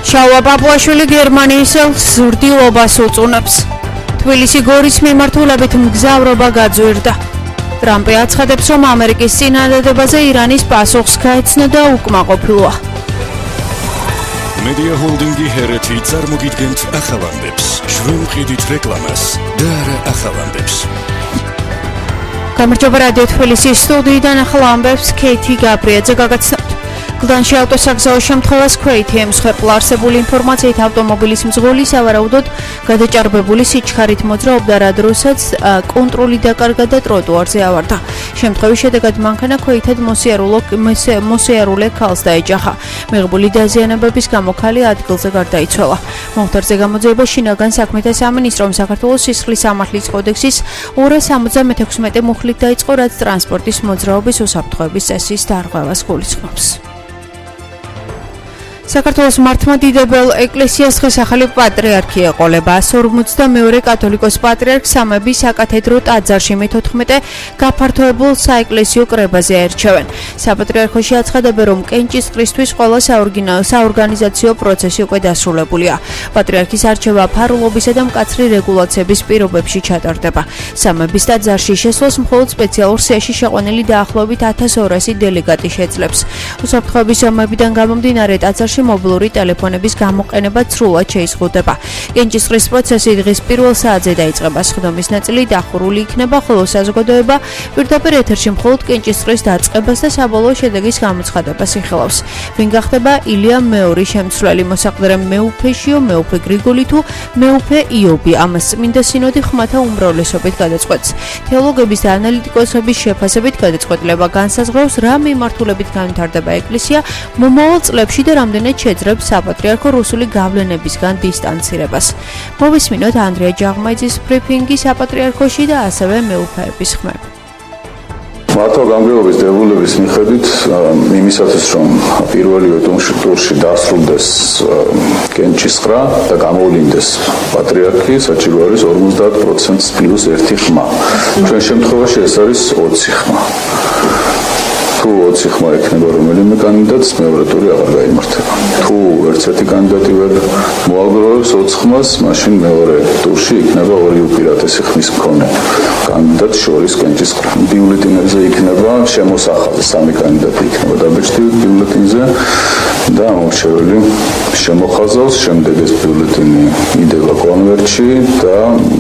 ჩავა პაპუაშვილი გერმანიის ზრდილობას უწუნებს. თბილისი გორის მიმართულებით მგზავრობა გაძვირდა. ტრამპი აცხადებს, რომ ამერიკის წინადადებაზე ირანის პასუხს გაეცნო და უკმაყოფილოა. Media Holdingi Hereti წარმოგიდგენთ ახალ ამბებს. შვენყიდით რეკლამას და არა ახალ ამბებს. გამარჯობა რადიო თბილისის სტუდიიდან ახალ ამბებს ქეითი გაბრიაძე გაგაცნობთ. გლდანში ავტოსაგზაო შემთხვევას ქვეითი ემსხვერპლა არსებული ინფორმაციით ავტომობილის მძღოლი სავარაუდოდ გადაჭარბებული სიჩქარით მოძრაობდა, რა დროსაც კონტროლი დაკარგა და ტროტუარზე ავარდა. შემთხვევის შედეგად მანქანა ქვეითად მოსიარულე ქალს დაეჯახა. მიღებული დაზიანებების გამო ქალი ადგილზე გარდაიცვალა. მომხდარზე გამოძიება შინაგან საქმეთა სამინისტრომ საქართველოს სისხლის სამართლის კოდექსის 276 მუხლით დაიწყო, რაც ტრანსპორტის მოძრაობის უსაფრთხოების წესის დარღვევას გულისხმობს. საქართველოს მართლმადიდებელ ეკლესიას დღესახალი პატრიარქი ეყოლება. 152 კათოლიკოს პატრიარქ სამების საკათედრო ტაძარში მე-14 გაფართოებულ საეკლესიო კრებაზე აირჩევენ. საპატრიარქოში აცხადებენ, რომ კენჭისყრისთვის ყველა საორგანიზაციო პროცესი უკვე დასრულებულია. პატრიარქის არჩევა ფარულობისა და მკაცრი რეგულაციების პირობებში ჩატარდება. სამების ტაძარში შესვლას მხოლოდ სპეციალურ სიაში შეყვანილი დაახლოებით 1200 დელეგატი შეძლებს. უსაფრთხოების ზომებიდან გამომდინარე ტაძარში მობილური ტელეფონების გამოყენება სრულად შეიზღუდება. კენჭისყრის პროცესი დღის პირველ საათზე დაიწყება. სხდომის ნაწილი დახურული იქნება, ხოლო საზოგადოება პირდაპირ ეთერში მხოლოდ კენჭისყრის დაწყებას და საბოლოო შედეგის გამოცხადებას იხილავს. ვინ გახდება ილია მეორის შემცვლელი, მოსაყდრე მეუფეშიო, მეუფე გრიგოლი თუ მეუფე იობი, ამას წმინდა სინოდი ხმათა უმრავლესობით გადაწყვეტს. თეოლოგების და ანალიტიკოსების შეფასებით გადაწყვეტილება განსაზღვრავს, რა მიმართულებით განვითარდება ეკლესია მომავალ წლებში და რამდენად შეძრებს საპატრიარქო რუსული გავლენებისგან დისტანცირებას. მოვისმინოთ ანდრია ჯაღმაიძის ბრიფინგი საპატრიარქოში და ასევე მეუფეების ხმები. მართვა-გამგეობის დებულების მიხედვით იმისათვის, რომ პირველივე ტურში დასრულდეს კენჭისყრა და გამოვლინდეს პატრიარქი, საჭირო არის 50% პლუს 1 ხმა. ჩვენ შემთხვევაში ეს არის 20 ხმა. თუ 20 ხმა ექნება რომელიმე კანდიდატს, მეორე ტური აღარ გაიმართება. თუ ერთ-ერთი კანდიდატი ვერ მოაგროვებს 20 ხმას, მაშინ მეორე ტურში იქნება ორი უპირატესი ხმის მქონე კანდიდატს შორის კენჭისყრა. ბიულეტენებზე იქნება შემოსახაზი, სამი კანდიდატი იქნება დაბეჭდი ბიულეტენზე და ამორჩეველი შემოხაზავს, შემდეგ ეს ბიულეტენი იდება კონვერტში და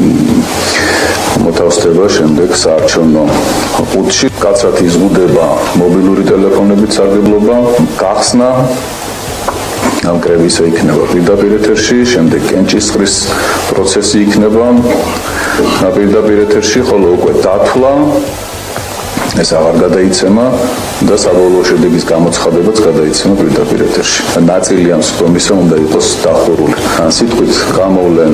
მოთავსდება შემდეგ საარჩევნო ყუთში. კაცრად იზღუდება მობილური ტელეფონებით სარგებლობა, გახსნა ამ კრებისა იქნება პირდაპირ ეთერში, შემდეგ კენჭისყრის პროცესი იქნება პირდაპირ ეთერში, ხოლო უკვე დათვლა ეს აღარ გადაიცემა და საბოლოო შედეგის გამოცხადებაც გადაიცემა პირდაპირ ეთერში. ნაწილი ამ სხდომისა უნდა იყოს დახურული. სიტყვით გამოვლენ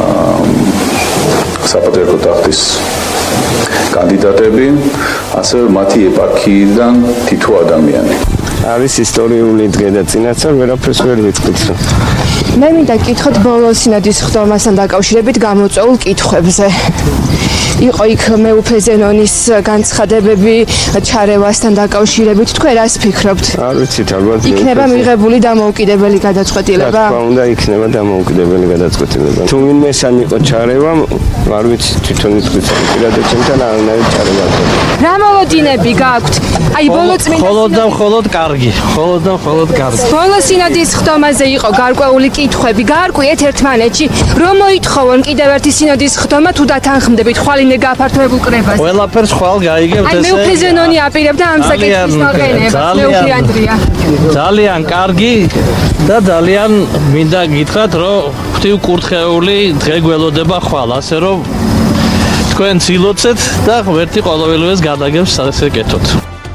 საპატრიარქო ტახტის კანდიდატები, ასევე მათი ეპარქიიდან თითო ადამიანი. არის ისტორიული დღე-წინაცა, ვერაფერს ვერ ვიტყვით. მე მინდა გკითხოთ ბოლო სინოდის ხდომასთან დაკავშირებით გამოწვეულ კითხვებზე. იყო იქ მეუფე ზენონის განცხადებები ჩარევასთან დაკავშირებით, თქვენ რას ფიქრობთ? არ ვიცით, ალბათ იქნება მიღებული დამოუკიდებელი გადაწყვეტილება? რა თქმა უნდა, იქნება დამოუკიდებელი გადაწყვეტილება. თუ ვინმე სამიყო ჩარევა, არ ვიცი, თვითონ ვიტყვით, პირადად ჩემთან არავინ ჩარევა. რა მოლოდინები გაქვთ? აი ბოლო წმინდა მხოლოდ და მხოლოდ კარგი, მხოლოდ და მხოლოდ კარგი. ბოლო სინოდის ხდომაზე იყო გარკვეული კითხვები, გაარკვიეთ ერთმანეთში, რომ მოითხოვონ კიდევ ერთი სინოდის ხდომა თუ დათანხმდებით ხვალინე გაფართოებულ კრებას. ყველაფერს ხვალ გაიგებთ ესე. აი მეუფე ზენონი აპირებდა ამ საკითხის დაყენებას, მეუფე ანდრია. ძალიან კარგი და ძალიან მინდა გითხრათ, რომ ღვთივკურთხეული დღე გველოდება ხვალ, ასე რომ თქვენ ცილოცეთ და ღმერთი ყოველივეს გადაგებს ასე კეთოთ.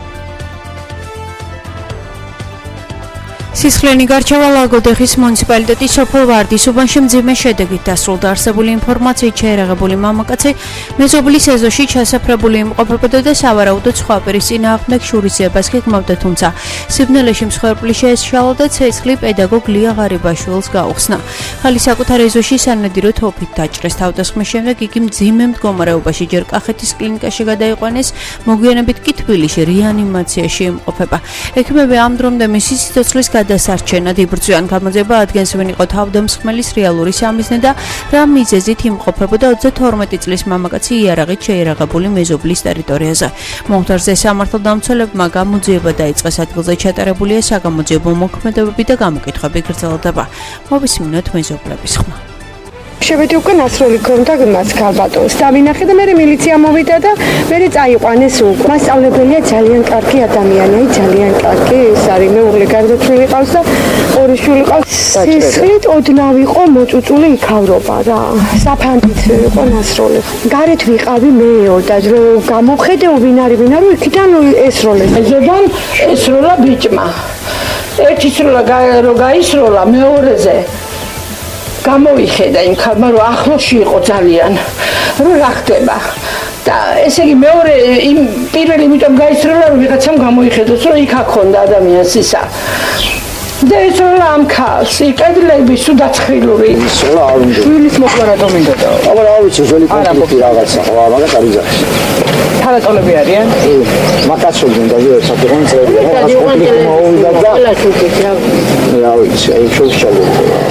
სისხლიანი გარჩევა ლაგოდეხის მუნიციპალიტეტის სოფელ ვარდის უბანში მძიმე შედეგით დასრულდა. არსებული ინფორმაციით შეერაღებული მამაკაცი მეზობლის ეზოში ჩასაფრებული იმყოფებოდა და სავარაუდოდ სხვა პირის წინააღმდეგ შურისძიებას გეგმავდა, თუმცა სიბნელეში მსხვერპლი შეესშალა და ცეცხლი პედაგოგ ლია ღარიბაშვილს გაუხსნა. ხალი საკუთარ ეზოში სანადირო თოფით დაჭრეს. თავდასხმის შემდეგ იგი მძიმე მდგომარეობაში ჯერ კახეთის კლინიკაში გადაიყვანეს, მოგვიანებით კი თბილისში რეანიმაციაში იმყოფება. ექიმები ამ დრომდე მისი სიცოცხლის გადასარჩენად იბრძვიან. გამოძიება ადგენს, ვინ იყო თავდამსხმელის რეალური სამიზნე და რა მიზეზით იმყოფებოდა 32 წლის მამაკაცი იარაღით შეიარაღებული მეზობლის ტერიტორიაზე. მომხდარზე სამართალდამცველებმა გამოძიება დაიწყეს. ადგილზე ჩატარებულია საგამოძიებო მოქმედებები და გამოკითხვები გრძელდება. მოვისმინოთ მეზობლების ხმა. შევედი უკვე ნასროლი ქონდა მას ქალბატონს დავინახე და მე მილიცია მოვიდა და მე წაიყვანეს უკვე. მასწავლებელია ძალიან კარგი ადამიანია, ძალიან კარგი, ეს არის მეუღლე გარდაცვლილი ყავს და ორი შვილი ყავს. სისხლით ოდნავ იყო მოწუწული იქავრობა რა. საფანტით იყო ნასროლი. გარეთ ვიყავი მეო და რომ გამოვხედეო ვინ არის, იქიდან ესროლეს. ზედან ესროლა ბიჭმა. ერთი სროლა რო გაისროლა მეორეზე გამოიხედა იმ ხალხმა რომ ახლოში იყო ძალიან რომ რა ხდება და ესე იგი მეორე იმ პირველი იმიტომ გაისროლა რომ ვიღაცამ გამოიხედოს რომ იქ აქონდა ადამიანს ისა და ესროლა ამ ხალხს კედლები სულ დაცხილური ისროლა არ უნდა შვილის მოყვა რატომ მინდოდა აბა რა ვიცი ძველი კონფლიქტი რაღაცა ხო მაგას არ იზარს თანატოლები არიან მაკაცები უნდა ვიერთობენ წერია რაღაც კონფლიქტი მოვიდა და რა ვიცი აი შევშალო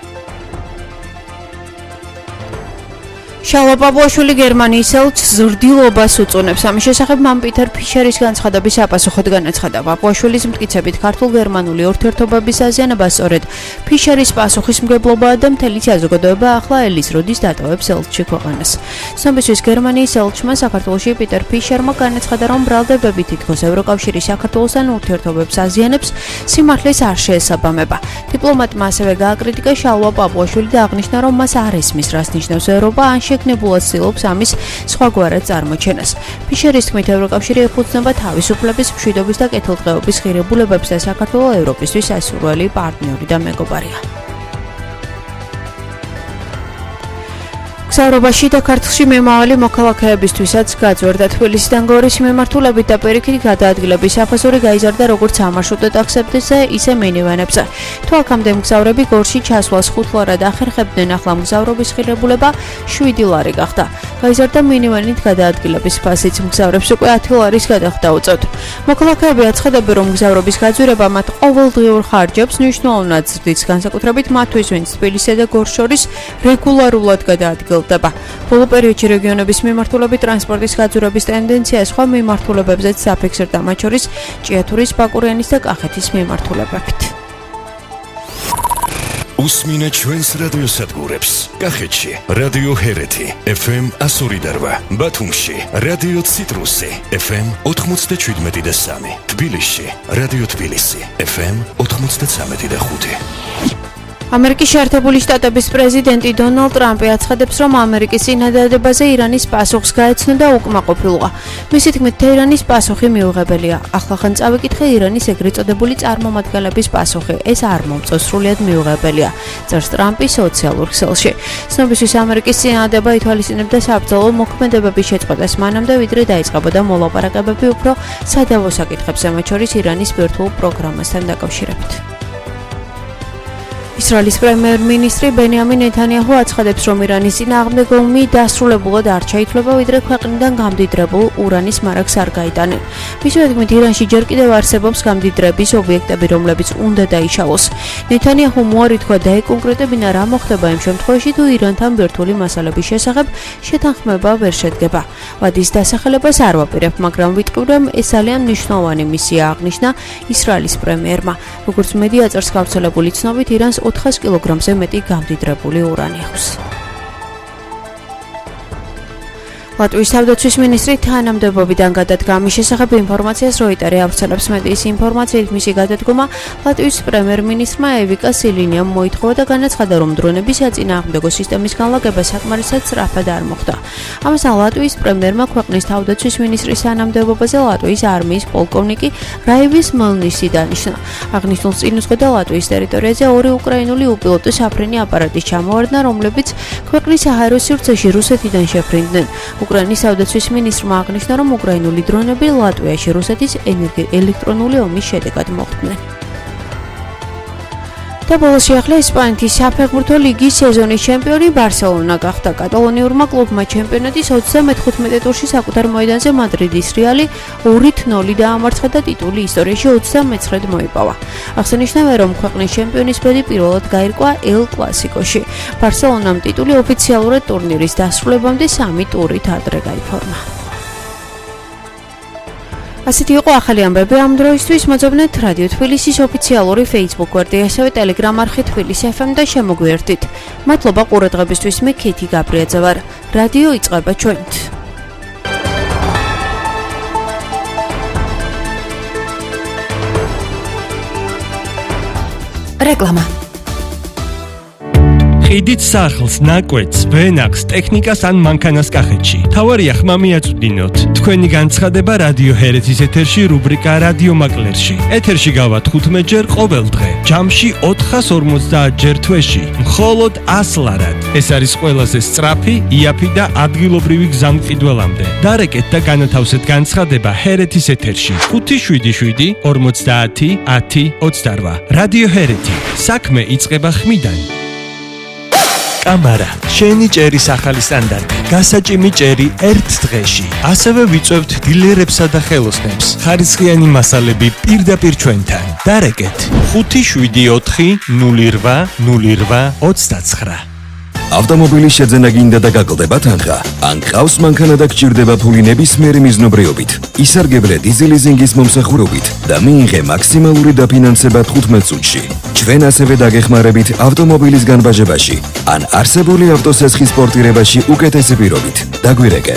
შალვა პაპუაშვილი გერმანიის ელჩს ზრდილობას უწუნებს. ამის შესახებ მან პიტერ ფიშერის განცხადების აპასუხოდ განაცხადა. პაპუაშვილის მტკიცებით ქართულ-გერმანული ურთიერთობების აზიანება სწორედ ფიშერის პასუხისმგებლობაა და მთელი საზოგადოება ახლა ელის როდის დატოვებს ელჩში ქვეყანას. ცნობისთვის გერმანიის ელჩმა საქართველოში პიტერ ფიშერმა განაცხადა, რომ ბრალდებები თითქოს ევროკავშირის საქართველოსთან ურთიერთობებს აზიანებს სიმართლეს არ შეესაბამება. დიპლომატმა ასევე გააკრიტიკა შალვა პაპუაშვილი და აღნიშნა, რომ მას არ ესმის, რას ნიშნავს ევროპა ან შეგნებულად ცდილობს ამის სხვაგვარად წარმოჩენას. ფიშერის თქმით, ევროკავშირი ეფუძნება თავისუფლების, მშვიდობის და კეთილდღეობის ღირებულებებს და საქართველო ევროპისთვის სასურველი პარტნიორი და მეგობარია. გზავრობაში და ქართლში მემავალი მოქალაქეებისთვისაც გაძვერდა. თბილისიდან გორის მიმართულებით და პირიქით გადაადგილების საფასური გაიზარდა როგორც სამარშრუტო ტაქსებზე, ისე მინივენებზე. თუ აქამდე მგზავრები გორში ჩასვლას 5 ლარად ახერხებდნენ, ახლა მგზავრობის ღირებულება 7 ლარი გახდა. გაიზარდა მინივენით გადაადგილების ფასიც, მგზავრებს უკვე 10 ლარის გადახდა უწევთ. მოქალაქეები აცხადებენ, რომ მგზავრობის გაძვირება მათ ყოველდღიურ ხარჯებს მნიშვნელოვნად ზრდით, განსაკუთრებით მათთვის, ვინც თბილისსა და გორს შორის რეგულარულად გადაადგილდება. ბოლო პერიოდში რეგიონების მიმართულებით ტრანსპორტის გაძვირების ტენდენცია სხვა მიმართულებებზეც საფიქსირდა, მათ შორის ჭიათურის, ბაკურიანის და კახეთის მიმართულებებით. უსმინეთ ჩვენს რადიოსადგურებს. კახეთში რადიო ჰერეთი FM 102.8, ბათუმში რადიო ციტრუსი FM 97.3, თბილისში რადიო თბილისი FM 93.5. ამერიკის შეერთებული შტატების პრეზიდენტი დონალდ ტრამპი აცხადებს, რომ ამერიკის წინადადებაზე ირანის პასუხს გაეცნო და უკმაყოფილოა. მისი თქმით, თეირანის პასუხი მიუღებელია. ახლახან წავიკითხე ირანის ეგრეთ წოდებული წარმომადგენლების პასუხი. ეს არ მომწონს, სრულიად მიუღებელია, წერს ტრამპი სოციალურ ქსელში. ცნობისთვის ამერიკის წინადადება ითვალისწინებდა საბრძოლო მოქმედებების შეწყვეტას მანამდე, ვიდრე დაიწყებოდა მოლაპარაკებები უფრო სადავო საკითხებზე, მათ შორის ირანის ბირთვულ პროგრამასთან დაკავშირებით. ისრაელის პრემიერ-მინისტრი ბენიამინ ნეთანიაჰუ აცხადებს, რომ ირანის წინააღმდეგ ომი დასრულებულად არ ჩაითვლება, ვიდრე ქვეყნიდან გამდიდრებულ ურანის მარაგს არ გაიტანენ. მისი თქმით, ირანში ჯერ კიდევ არსებობს გამდიდრების ობიექტები, რომლებიც უნდა დაიშალოს. ნეთანიაჰუმ უარითქვა დაეკონკრეტებინა, რა მოხდება იმ შემთხვევაში, თუ ირანთან ბირთვული მასალების შესახებ შეთანხმება ვერ შედგება. ვადის დასახელებას არ ვაპირებ, მაგრამ ვიტყვი, რომ ეს ძალიან მნიშვნელოვანი მისია, აღნიშნა ისრაელის პრემიერმა. როგორც მედია წერს, გავრცელებული ცნობით, ირანს 400 კილოგრამზე მეტი გამდიდრებული ურანი აქვს. ლატვიის თავდაცვის მინისტრი თანამდებობიდან გადადგა. ამის შესახებ ინფორმაციას როიტერი ავრცელებს. მედიის ინფორმაციით, მისი გადადგომა ლატვიის პრემიერ-მინისტრმა ევიკა სილინიამ მოითხოვა და განაცხადა, რომ დრონების საწინააღმდეგო სისტემის განლაგება საკმარისად სწრაფად არ მოხდა. ამასთან ლატვიის პრემიერმა ქვეყნის თავდაცვის მინისტრის თანამდებობაზე ლატვიის არმიის პოლკოვნიკი რაივის მელნისი დანიშნა. აღნიშნულ წინ უძღვედა ლატვიის ტერიტორიაზე 2 უკრაინული უპილოტო საფრენი აპარატის ჩამოვარდნა, რომლებიც ქვეყნის საჰაერო სივრცეში რუსეთიდან შეფრინდნენ. უკრაინის თავდაცვის მინისტრმა აღნიშნა, რომ უკრაინული დრონები ლატვიაში რუსეთის ელექტრონული ომის შედეგად მოხვდნენ. და ბოლოს ახლა ესპანეთის საფეხბურთო ლიგის სეზონის ჩემპიონი ბარსელონა გახდა. კატალონიურმა კლუბმა ჩემპიონატის 35 ტურში საკუთარ მოედანზე მადრიდის რეალი 2-0 დაამარცხა და ტიტული ისტორიაში 39-ად მოიპოვა. აღსანიშნავია, რომ ქვეყნის ჩემპიონის ბედი პირველად გაირკვა ელ კლასიკოში. ბარსელონამ ტიტული ოფიციალურად ტურნირის დასრულებამდე 3 ტურით ადრე გაიფორმა. ასეთი იყო ახალი ამბები ამ დროისთვის. მოძებნეთ რადიო თბილისის ოფიციალური Facebook გვერდი, ასევე Telegram არხი თბილისი FM და შემოგვიერთდით. მადლობა ყურადღებისთვის. მე ქეთი გაბრიაძე ვარ. რადიო იწყება ჩვენით. რეკლამა. ყიდით სახლს, ნაკვეთს, ვენახს, ტექნიკას ან მანქანას კახეთში. თავარია ხმა მიაწვდინოთ. თქვენი განცხადება რადიო ჰერეთის ეთერში რუბრიკა რადიო მაკლერში. ეთერში გავა 15 ჯერ ყოველ დღე. ჯამში 450 ჯერ თვეში. მხოლოდ 100 ლარად. ეს არის ყველაზე სწრაფი, იაფი და ადგილობრივი გზამკიდველამდე. დარეკეთ და განათავსეთ განცხადება ჰერეთის ეთერში. 577 50 10 28. რადიო ჰერეთი. საქმე იწყება ხმიდან. კამარა, შენი ჭერის ახალი სტანდარტი. გასაჭიმი ჭერი ერთ დღეში. ასევე ვიწევთ დილერებსა და ხელოსნებს. ხარისხიანი მასალები პირდაპირ ჩვენთან. დარეკეთ 574 08 08 29. ავტომობილის შეძენა გინდა და გაგლდება თანხა? ან ყავს მანქანა და გჭირდება ფული ნებისმიერი მიზნობრიობით? ისარგებლე დიზელიზინგის მომსახურებით და მიიღე მაქსიმალური დაფინანსება 15 წუთში. ჩვენ ასევე დაგეხმარებით ავტომობილის განბაჟებაში ან არსებული ავტოსესხის პორტირებაში უკეთესი პირობით. დაგვირეკე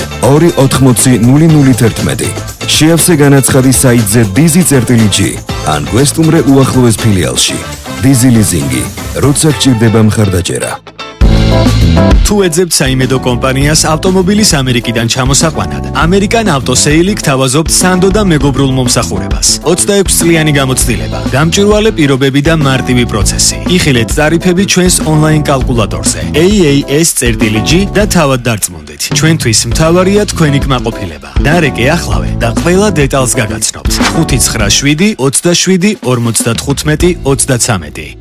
280 011. შეავსე განაცხადი საიტზე dizi.g ან გვესტუმრე უახლოეს ფილიალში. დიზელიზინგი, როცა გჭირდება მხარდაჭერა. თუ ეძებთ საიმედო კომპანიას ავტომობილის ამერიკიდან ჩამოსაყვანად, ამერიკან ავტოსეილი გთავაზობთ სანდო და მეგობრულ მომსახურებას. 26 წლიანი გამოცდილება, გამჭვირვალე პირობები და მარტივი პროცესი. იხილეთ ტარიფები ჩვენს ონლაინ კალკულატორზე AAS.g და თავად დარწმუნდით. ჩვენთვის მთავარია თქვენი კმაყოფილება. დარეკე ახლავე და ყველა დეტალს გაგაცნობთ. 597 27 55 33.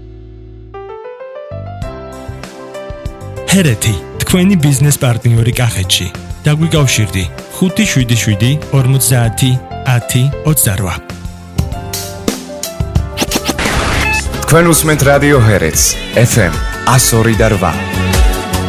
ჰერეთი, თქვენი ბიზნეს პარტნიორი კახეთში. დაგვიკავშირდი 577 50 10 28. თქვენ უსმენთ რადიო ჰერეთს FM 102.8.